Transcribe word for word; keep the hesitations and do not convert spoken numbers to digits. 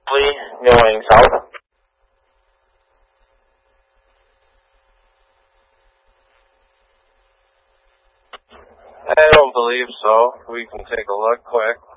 going south. I don't believe so. We can take a look quick.